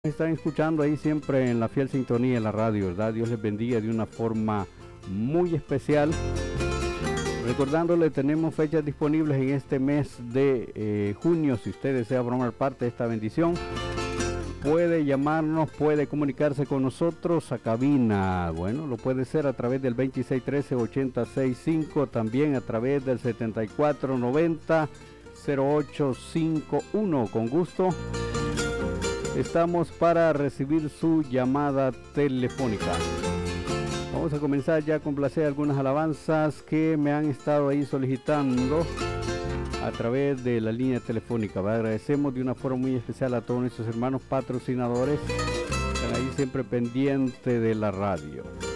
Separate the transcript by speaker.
Speaker 1: Están escuchando ahí siempre en la fiel sintonía en la radio, ¿verdad? Dios les bendiga de una forma muy especial. Recordándole, tenemos fechas disponibles en este mes de junio. Si usted desea formar parte de esta bendición, puede llamarnos, puede comunicarse con nosotros a cabina. Bueno, lo puede hacer a través del 2613-8065, también a través del 7490-0851. Con gusto estamos para recibir su llamada telefónica. Vamos a comenzar ya a complacer algunas alabanzas que me han estado ahí solicitando a través de la línea telefónica. Agradecemos de una forma muy especial a todos nuestros hermanos patrocinadores que están ahí siempre pendientes de la radio.